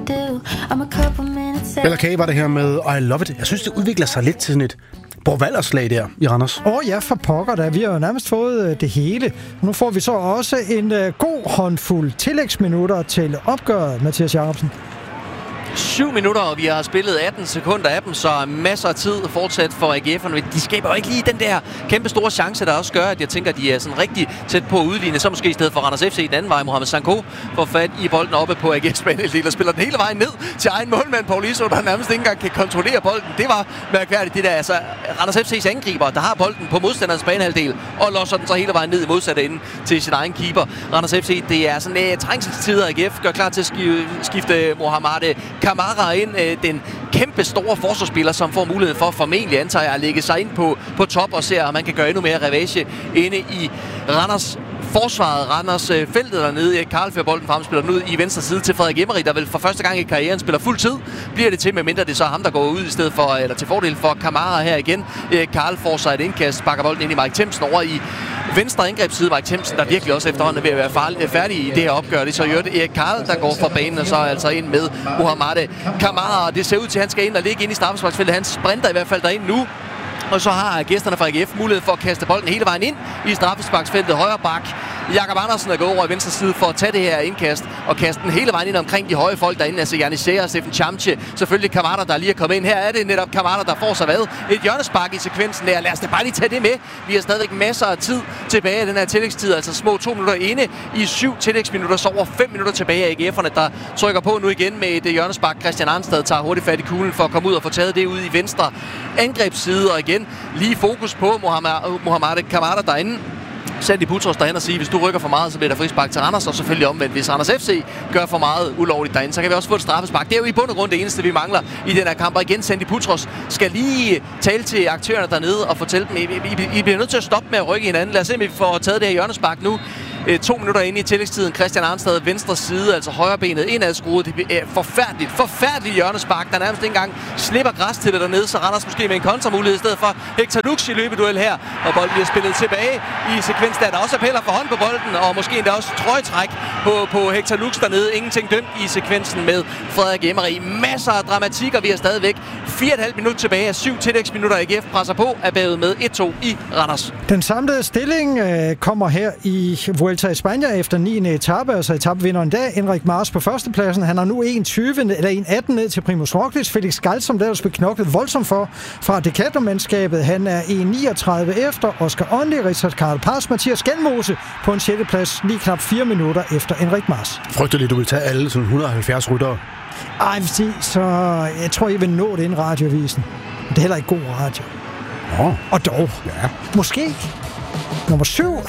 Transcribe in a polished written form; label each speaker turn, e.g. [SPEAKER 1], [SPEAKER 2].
[SPEAKER 1] Bella K var det her med I Love It. Jeg synes, det udvikler sig lidt til sådan et Borvalderslag der i Randers.
[SPEAKER 2] Ja, for pokker da. Vi har jo nærmest fået det hele. Nu får vi så også en god håndfuld tillægsminutter til opgøret, Mathias Jacobsen.
[SPEAKER 3] 7 minutter, og vi har spillet 18 sekunder af dem, så masser af tid fortsat for AGF'erne. De skaber jo ikke lige den der kæmpe store chance, der også gør, at jeg tænker, at de er sådan rigtig tæt på at udligne. Så måske i stedet for Randers FC den anden vej. Mohamed Sanko får fat i bolden oppe på AGF's banehalvdel og spiller den hele vejen ned til egen målmand, Paul Iso, der nærmest ikke engang kan kontrollere bolden. Det var mærkværdigt, det der. Altså, Randers FC's angriber, der har bolden på modstanderens banehalvdel og losser den så hele vejen ned i modsatte ende til sin egen keeper. Randers FC, det er sådan trængselstider. AGF gør klar til at skifte Mohamed Kamara ind, den kæmpe store forsvarsspiller, som får mulighed for formentlig antager at lægge sig ind på top og ser, om man kan gøre endnu mere ravage inde i Randers forsvaret, Randers feltet dernede. Karl fører bolden frem, spiller den ud i venstre side til Frederik Emery, der vel for første gang i karrieren spiller fuld tid. Bliver det til, medmindre det så er ham, der går ud i stedet for, eller til fordel for Kamara her igen. Karl får sig et indkast, bakker bolden ind i Mike Themsen over i venstre angrebsside. Mike Themsen, der virkelig også efterhånden er ved at være færdig i det her opgør. Det er så Erik Karl, der går fra banen, og så altså ind med Mohamed Kamara. Det ser ud til, at han skal ind og ligge ind i straffesparksfeltet. Han sprinter i hvert fald derind nu. Og så har gæsterne fra AGF mulighed for at kaste bolden hele vejen ind i straffesparksfeltet. Højre bak Jakob Andersen er gået over i venstre side for at tage det her indkast og kaste den hele vejen ind omkring de høje folk derinde. Altså Janis Seger og Steffen Chamche. Selvfølgelig Kamara, der lige er kommet ind. Her er det netop Kamara, der får sig et hjørnespark i sekvensen der. Lad os da bare lige tage det med. Vi har stadigvæk masser af tid tilbage i den her tillægstid. Altså små 2 minutter inde i 7 tillægsminutter. Så over 5 minutter tilbage af AGF'erne, der trykker på nu igen med et hjørnespark. Christian Arnstad tager hurtigt fat i kuglen for at komme ud og få taget det ud i venstre angrebsside. Og igen lige fokus på Mohamed Kamara derinde. Sandy Butros derhen og sige, hvis du rykker for meget, så bliver der frispark til Randers, og selvfølgelig omvendt, hvis Randers FC gør for meget ulovligt derinde, så kan vi også få et straffespark. Det er jo i bund og grund det eneste, vi mangler i den her kamp. Og igen, Sandy Butros skal lige tale til aktørerne dernede og fortælle dem, I bliver nødt til at stoppe med at rykke hinanden. Lad os se, om vi får taget det her hjørnespark nu. 2 minutter inde i tillægstiden. Christian Arnstad venstre side, altså højrebenet indadskruet. Det er forfærdeligt hjørnespark, der nærmest ikke engang slipper græs til det dernede, så Randers måske med en kontramulighed i stedet for Hector Lux i løbeduel her. Og bolden bliver spillet tilbage i sekvens, der også appeller for hånd på bolden, og måske endda også trøjetræk på Hector Lux dernede. Ingenting dømt i sekvensen med Frederik Emery. Masser af dramatik, og vi er stadigvæk 4,5 minutter tilbage af 7 tillægsminutter. AGF presser på, er bagud med 1-2 i Randers.
[SPEAKER 2] Den samlede stilling kommer her i Vuelta i Spanien efter 9. etape, altså etapevinderen der, Enric Mas på førstepladsen. Han har nu 1.18 ned til Primož Roglič. Felix Galt, som der blev knoklet voldsomt for fra Decathlon-mandskabet. Han er 1.39 efter Oscar Onley, Richard Carapaz, Mathias Genmose på en 6. plads, lige knap 4 minutter efter Enric Mas.
[SPEAKER 1] Frygteligt, du vil tage alle sådan 170 ryttere.
[SPEAKER 2] Ej, så jeg tror, I vil nå det inden radioavisen. Det er heller ikke god radio.
[SPEAKER 1] Oh.
[SPEAKER 2] Og dog.
[SPEAKER 1] Ja.
[SPEAKER 2] Måske. Nummer 7.